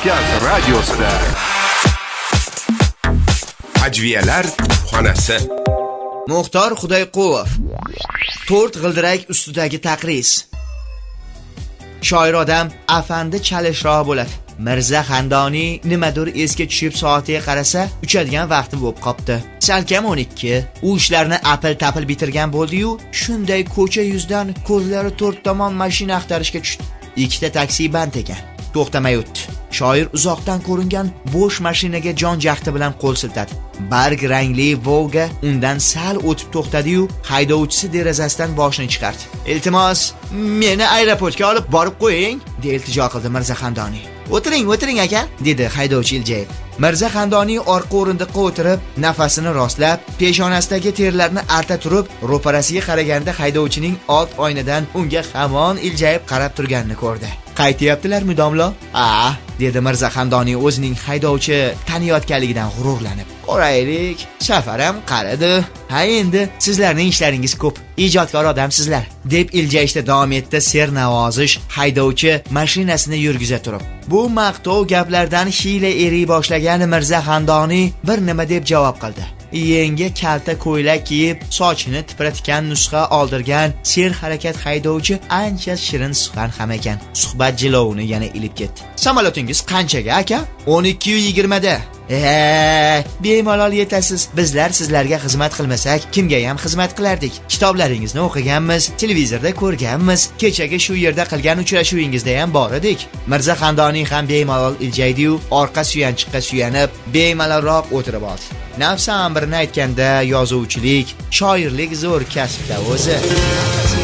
Kavkaz radiosida Ajviyalar xonasi. Muxtor Xudoyqulov. 4 g'ildirak ustidagi taqriz. Shoir odam afandi chalishroq bo'ladi. Mirza Xandoniy nimadir esga tushib soatiga qarasa, uchadigan vaqti bo'lib qopti. Salkam 12. U ishlarni apil-tapil bitirgan bo'ldi-yu, shunday ko'cha yuzdan ko'zlari to'rt tomon mashina axtarishga tushdi. Ikkita taksi band ekan. To'xtamay o'tdi. Shoir uzoqdan ko'ringan bo'sh mashinaga jon jahdi bilan qo'l siltadi. Barg rangli Volga undan sal o'tib to'xtadi-yu, haydovchisi derazasidan boshini chiqardi. "Iltimos, meni aeroportga olib borib qo'ying", deb iltijo qildi Mirza Xandoniy. "O'tiring aka", dedi haydovchi iljayib. Mirza Xandoniy orqa o'rindiqqa o'tirib, nafasini rostlab, peshonasidagi terlarni arta turib, ro'parasiga qaraganda haydovchining old oynadan unga hamon iljayib qarab turganini ko'rdi. "Qaytayaptilar mudomlo?" dedi Mirza Xandoniy o'zining haydovchi taniyotganligidan g'ururlanib. "Qoraylik, safar ham qaradi. Ha endi sizlarning ishlaringiz ko'p. Ijodkor odamsizlar", deb iljayishda davom etdi sernavozish haydovchi mashinasini yurgiza turib. Bu maqtov gaplardan hiyla eriy boshlagan Mirza Xandoniy bir nima deb javob qildi. Yengi kalta ko'ylak kiyib, sochini tipratgan nusxa oldirgan serharakat haydovchi ancha shirin suxan ham ekan. Suhbat jilovini yana ilib ketdi. "Samolotingiz qanchaga aka?" "12:20 da." Bemalol yetasiz. Bizlar sizlarga xizmat qilmasak, kimga ham xizmat qilardik? Kitoblaringizni o'qiganmiz, televizorda ko'rganmiz, kechagi shu yerda qilgan uchrashuvingizda ham bor edik. Mirza Xandoniy ham bemalol iljaydi-yu, orqa suyanchiqqa suyanib, bemalolroq o'tirib oldi. Nafsan birini aytganda, yozuvchilik, shoirlik zo'r kasb-da o'zi.